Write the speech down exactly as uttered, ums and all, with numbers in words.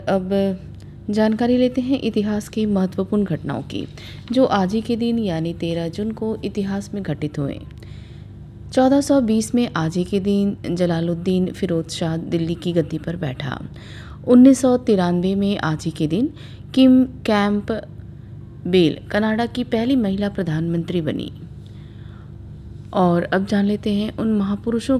अब जानकारी लेते हैं इतिहास की महत्वपूर्ण घटनाओं की, जो आज ही के दिन यानी तेरह जून को इतिहास में घटित हुए। चौदह सौ बीस में आज ही के दिन जलालुद्दीन फिरोज शाह दिल्ली की गद्दी पर बैठा। उन्नीस सौ तिरानवे में आज ही के दिन किम कैंप बेल कनाडा की पहली महिला प्रधानमंत्री बनी। और अब जान लेते हैं उन महापुरुषों